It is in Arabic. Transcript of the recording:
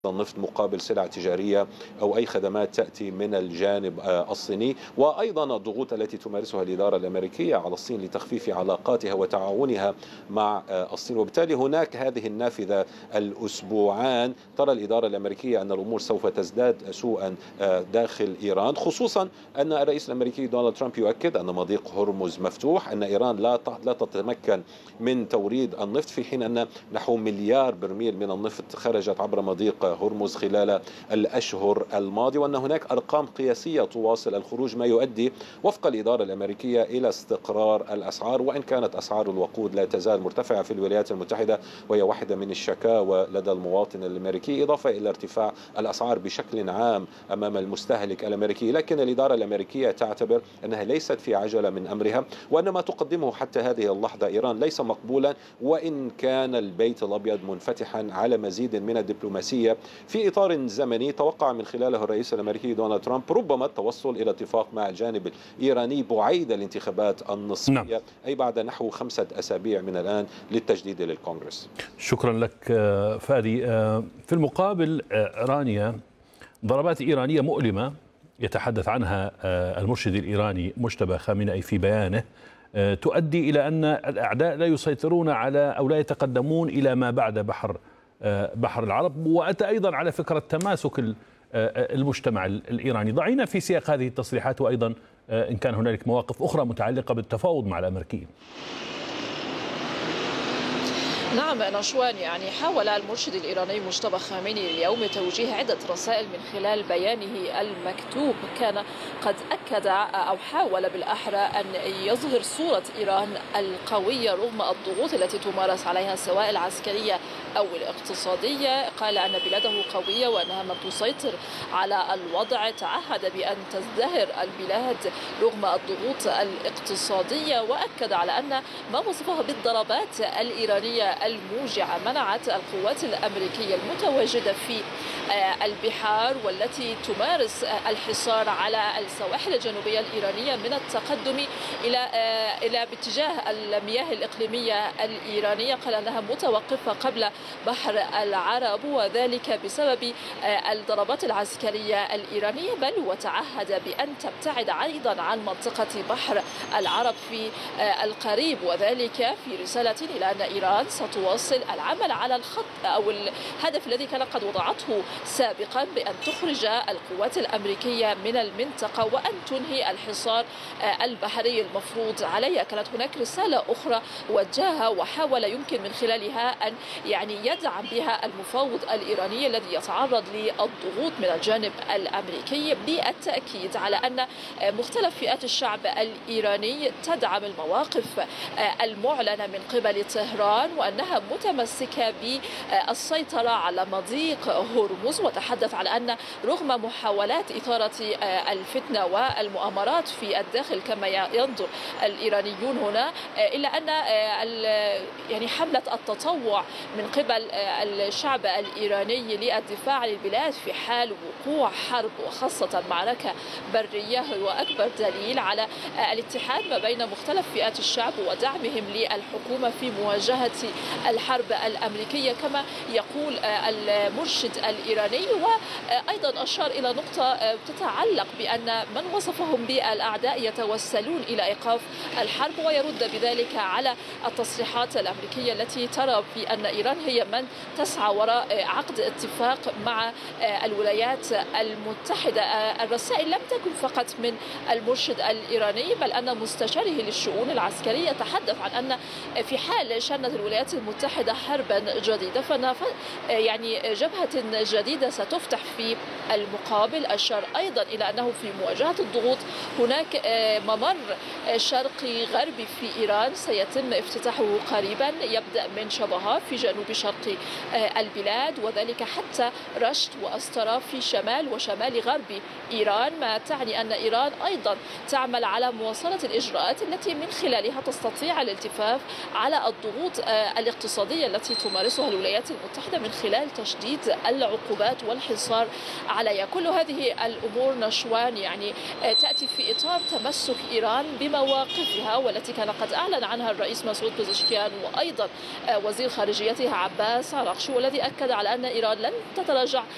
النفط مقابل سلع تجارية أو أي خدمات تأتي من الجانب الصيني، وأيضا الضغوط التي تمارسها الإدارة الأمريكية على الصين لتخفيف علاقاتها وتعاونها مع الصين. وبالتالي هناك هذه النافذة الأسبوعان ترى الإدارة الأمريكية أن الأمور سوف تزداد سوءا داخل إيران، خصوصا أن الرئيس الأمريكي دونالد ترامب يؤكد أن مضيق هرمز مفتوح، أن إيران لا تتمكن من توريد النفط، في حين أن نحو مليار برميل من النفط خرجت عبر مضيق هرمز خلال الأشهر الماضية، وأن هناك أرقام قياسية تواصل الخروج، ما يؤدي وفق الإدارة الأمريكية إلى استقرار الأسعار، وإن كانت أسعار الوقود لا تزال مرتفعة في الولايات المتحدة، وهي واحدة من الشكاوى لدى المواطن الأمريكي، إضافة إلى ارتفاع الأسعار بشكل عام أمام المستهلك الأمريكي. لكن الإدارة الأمريكية تعتبر أنها ليست في عجلة من أمرها، وأن ما تقدمه حتى هذه اللحظة إيران ليس مقبولا، وإن كان البيت الأبيض منفتحا على مزيد من الدبلوماسية في إطار زمني توقع من خلاله الرئيس الأمريكي دونالد ترامب ربما التوصل إلى اتفاق مع الجانب الإيراني بعيد الانتخابات النصفية، نعم. أي بعد نحو 5 أسابيع من الآن للتجديد للكونغرس. شكرا لك فادي. في المقابل إيرانيا ضربات إيرانية مؤلمة يتحدث عنها المرشد الإيراني مجتبى خامنئي في بيانه تؤدي إلى أن الأعداء لا يسيطرون على أو لا يتقدمون إلى ما بعد بحر العرب، وأتى أيضا على فكرة تماسك المجتمع الإيراني. ضعينا في سياق هذه التصريحات، وأيضا إن كان هنالك مواقف أخرى متعلقة بالتفاوض مع الأمريكيين. نعم نشوان، يعني حاول المرشد الإيراني مجتبى خامنئي اليوم توجيه عدة رسائل من خلال بيانه المكتوب. كان قد أكد أو حاول بالأحرى أن يظهر صورة إيران القوية رغم الضغوط التي تمارس عليها سواء العسكرية أو الاقتصادية. قال أن بلاده قوية وأنها من تسيطر على الوضع. تعهد بأن تزدهر البلاد رغم الضغوط الاقتصادية، وأكد على أن ما وصفه بالضربات الإيرانية الموجعة منعت القوات الأمريكية المتواجدة في البحار والتي تمارس الحصار على السواحل الجنوبية الإيرانية من التقدم إلى باتجاه المياه الإقليمية الإيرانية. قال أنها متوقفة قبل بحر العرب، وذلك بسبب الضربات العسكرية الإيرانية، بل وتعهد بأن تبتعد أيضا عن منطقة بحر العرب في القريب، وذلك في رسالة إلى أن إيران ستواصل العمل على الخط أو الهدف الذي كان قد وضعته سابقا بأن تخرج القوات الأمريكية من المنطقة وأن تنهي الحصار البحري المفروض عليها. كانت هناك رسالة أخرى وجهها وحاول يمكن من خلالها أن يدعم بها المفاوض الإيراني الذي يتعرض للضغوط من الجانب الأمريكي، بالتأكيد على أن مختلف فئات الشعب الإيراني تدعم المواقف المعلنة من قبل طهران وأنها متمسكة بالسيطرة على مضيق هرمز. وتحدث على أن رغم محاولات إثارة الفتنة والمؤامرات في الداخل كما ينظر الإيرانيون هنا، إلا أن حملة التطوع من قبل الشعب الإيراني للدفاع عن البلاد في حال وقوع حرب وخاصة معركة برية هو أكبر دليل على الاتحاد ما بين مختلف فئات الشعب ودعمهم للحكومة في مواجهة الحرب الأمريكية كما يقول المرشد الإيراني. وأيضا أشار إلى نقطة تتعلق بأن من وصفهم بالأعداء يتوسلون إلى إيقاف الحرب، ويرد بذلك على التصريحات الأمريكية التي ترى بأن إيران هي من تسعى وراء عقد اتفاق مع الولايات المتحدة. الرسائل لم تكن فقط من المرشد الإيراني، بل أن مستشاره للشؤون العسكرية تحدث عن أن في حال شنت الولايات المتحدة حربا جديدة فإن جبهة جديدة ستفتح في المقابل. أشار أيضا إلى أنه في مواجهة الضغوط هناك ممر شرقي غربي في إيران سيتم افتتاحه قريبا، يبدأ من شبهار في جنوب شرق البلاد، وذلك حتى رشت وأسترا في شمال وشمال غرب إيران، ما تعني أن إيران أيضا تعمل على مواصلة الإجراءات التي من خلالها تستطيع الالتفاف على الضغوط الاقتصادية التي تمارسها الولايات المتحدة من خلال تشديد العقوبات والحصار عليها. كل هذه الأمور نشوان تأتي في إطار تمسك إيران بمواقفها والتي كان قد أعلن عنها الرئيس مسعود بزشكيان وأيضا وزير خارجيتها عباس عراقشي، والذي أكد على أن إيران لن تتراجع